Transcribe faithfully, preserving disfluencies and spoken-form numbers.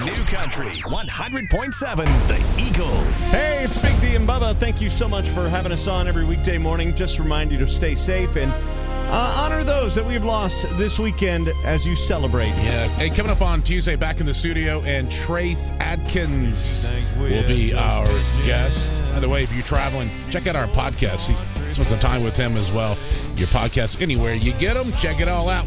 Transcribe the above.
New Country one hundred point seven, The Eagle. Hey, it's Big D and Bubba. Thank you so much for having us on every weekday morning. Just remind you to stay safe and uh, honor those that we've lost this weekend as you celebrate. Yeah. Hey, coming up on Tuesday, back in the studio, and Trace Adkins will be our guest. By the way, if you're traveling, check out our podcast. See, spend some time with him as well. Your podcast, anywhere you get them, check it all out.